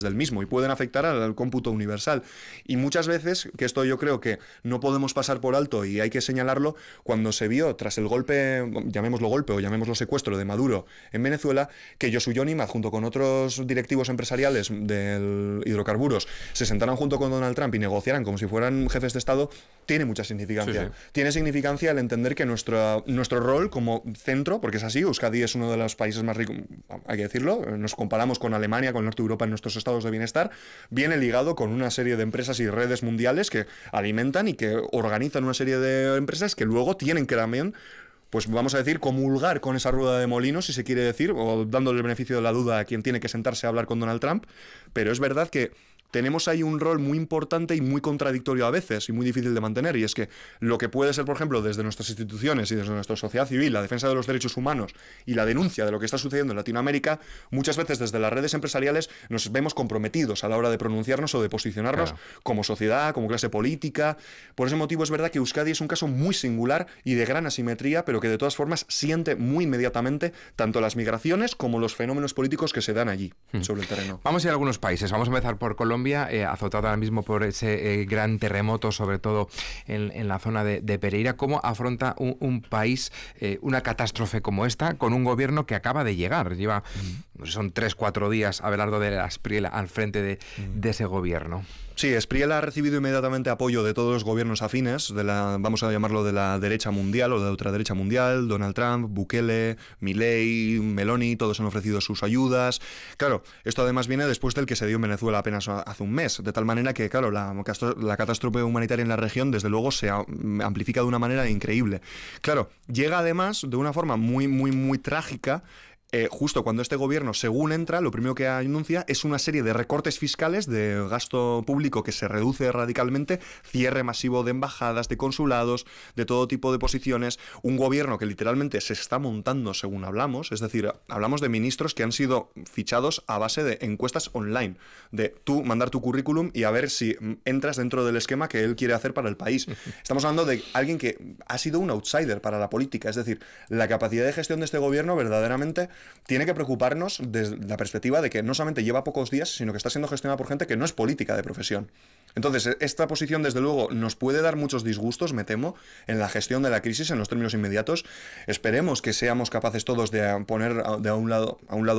del mismo y pueden afectar al cómputo universal. Y muchas veces, que esto yo creo que no podemos pasar por alto y hay que señalarlo, cuando se vio tras el golpe, llamémoslo golpe o llamémoslo secuestro de Maduro en Venezuela, que Yosuyo Nimad junto con otros directivos empresariales del hidrocarburos se sentaran junto con Donald Trump y negociaran como si fueran jefes de Estado, tiene mucha significancia. Sí. Tiene significancia el entender que nuestro rol como centro, porque es así, Euskadi es uno de los países más ricos, hay que decirlo, nos comparamos con Alemania, con el norte de Europa en nuestros estados de bienestar, viene ligado con una serie de empresas y redes mundiales que alimentan y que organizan una serie de empresas que luego tienen que también, pues vamos a decir, comulgar con esa rueda de molinos, si se quiere decir, o dándole el beneficio de la duda a quien tiene que sentarse a hablar con Donald Trump, pero es verdad que tenemos ahí un rol muy importante y muy contradictorio a veces y muy difícil de mantener, y es que lo que puede ser, por ejemplo, desde nuestras instituciones y desde nuestra sociedad civil, la defensa de los derechos humanos y la denuncia de lo que está sucediendo en Latinoamérica, muchas veces desde las redes empresariales nos vemos comprometidos a la hora de pronunciarnos o de posicionarnos como sociedad, como clase política. Por ese motivo es verdad que Euskadi es un caso muy singular y de gran asimetría, pero que de todas formas siente muy inmediatamente tanto las migraciones como los fenómenos políticos que se dan allí, sobre el terreno. Vamos a ir a algunos países. Vamos a empezar por Colombia, azotado ahora mismo por ese gran terremoto, sobre todo en la zona de Pereira. ¿Cómo afronta un país una catástrofe como esta con un gobierno que acaba de llegar? Lleva, son 3-4 días Abelardo de la Espriella al frente de ese gobierno. Sí, Espriella ha recibido inmediatamente apoyo de todos los gobiernos afines, vamos a llamarlo de la derecha mundial o de la ultraderecha mundial, Donald Trump, Bukele, Milei, Meloni, todos han ofrecido sus ayudas. Claro, esto además viene después del que se dio en Venezuela apenas hace un mes, de tal manera que, claro, la catástrofe humanitaria en la región, desde luego, se amplifica de una manera increíble. Claro, llega además de una forma muy trágica. Justo cuando este gobierno, según entra, lo primero que anuncia es una serie de recortes fiscales de gasto público que se reduce radicalmente, cierre masivo de embajadas, de consulados, de todo tipo de posiciones, un gobierno que literalmente se está montando según hablamos, es decir, hablamos de ministros que han sido fichados a base de encuestas online, de tú mandar tu currículum y a ver si entras dentro del esquema que él quiere hacer para el país. Estamos hablando de alguien que ha sido un outsider para la política, es decir, la capacidad de gestión de este gobierno verdaderamente tiene que preocuparnos desde la perspectiva de que no solamente lleva pocos días, sino que está siendo gestionada por gente que no es política de profesión. Entonces, esta posición, desde luego, nos puede dar muchos disgustos, me temo, en la gestión de la crisis en los términos inmediatos. Esperemos que seamos capaces todos de poner a un lado